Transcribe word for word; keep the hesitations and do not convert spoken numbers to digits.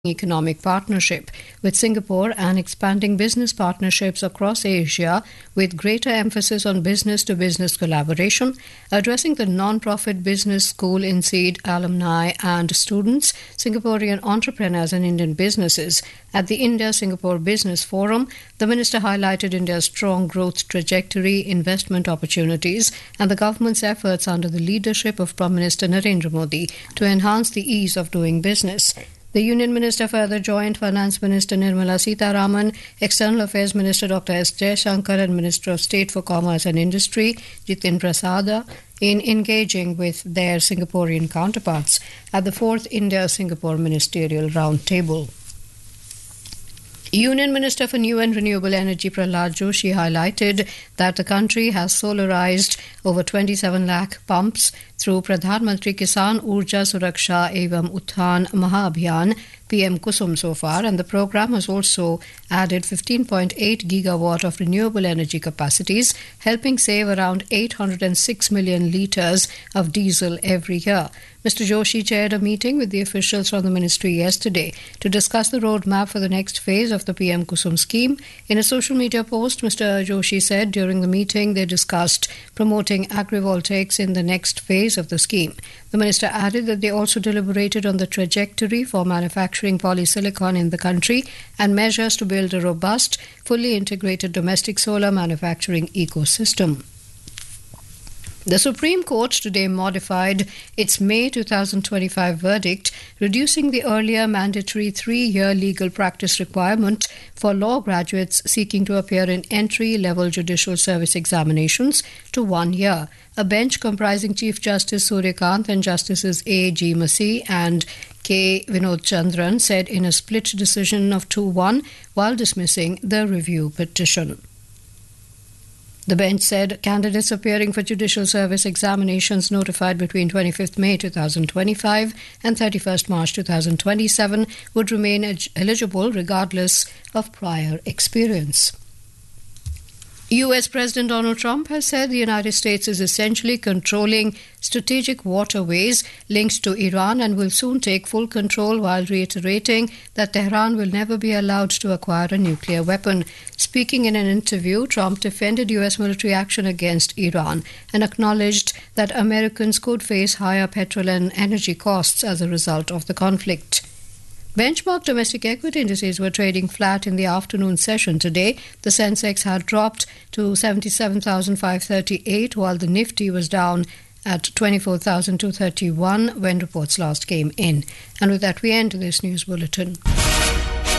economic partnership with Singapore and expanding business partnerships across Asia with greater emphasis on business-to-business collaboration, addressing the non-profit business school in Seed alumni and students, Singaporean entrepreneurs and Indian businesses. At the India-Singapore Business Forum, the Minister highlighted India's strong growth trajectory, investment opportunities and the government's efforts under the leadership of Prime Minister Narendra Modi to enhance the ease of doing business. The Union Minister further joined Finance Minister Nirmala Sitharaman, External Affairs Minister Doctor S. Jaishankar and Minister of State for Commerce and Industry Jitin Prasada in engaging with their Singaporean counterparts at the fourth India-Singapore Ministerial Roundtable. Union Minister for New and Renewable Energy Prahlad Joshi highlighted that the country has solarized over twenty-seven lakh pumps through Pradhan Mantri Kisan Urja Suraksha Evam Uthan Mahabhiyan P M Kusum so far, and the program has also added fifteen point eight gigawatt of renewable energy capacities, helping save around eight hundred six million litres of diesel every year. Mister Joshi chaired a meeting with the officials from the ministry yesterday to discuss the roadmap for the next phase of the P M Kusum scheme. In a social media post, Mister Joshi said during the meeting they discussed promoting agrivoltaics in the next phase of the scheme. The minister added that they also deliberated on the trajectory for manufacturing polysilicon in the country and measures to build a robust, fully integrated domestic solar manufacturing ecosystem. The Supreme Court today modified its May twenty twenty-five verdict, reducing the earlier mandatory three-year legal practice requirement for law graduates seeking to appear in entry-level judicial service examinations to one year. A bench comprising Chief Justice Suryakant and Justices A. G. Masih and K. Vinod Chandran said in a split decision of two one while dismissing the review petition. The bench said candidates appearing for judicial service examinations notified between twenty-fifth May twenty twenty-five and thirty-first March twenty twenty-seven would remain eligible regardless of prior experience. U S President Donald Trump has said the United States is essentially controlling strategic waterways linked to Iran and will soon take full control, while reiterating that Tehran will never be allowed to acquire a nuclear weapon. Speaking in an interview, Trump defended U S military action against Iran and acknowledged that Americans could face higher petrol and energy costs as a result of the conflict. Benchmark domestic equity indices were trading flat in the afternoon session today. The Sensex had dropped to seventy-seven thousand five hundred thirty-eight, while the Nifty was down at twenty-four thousand two hundred thirty-one when reports last came in. And with that, we end this news bulletin.